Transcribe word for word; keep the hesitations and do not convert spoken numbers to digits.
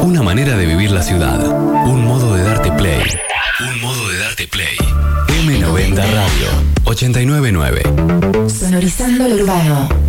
Una manera de vivir la ciudad. Un modo de darte play. Un modo de darte play. eme noventa Radio ochenta y nueve punto nueve. Sonorizando lo urbano.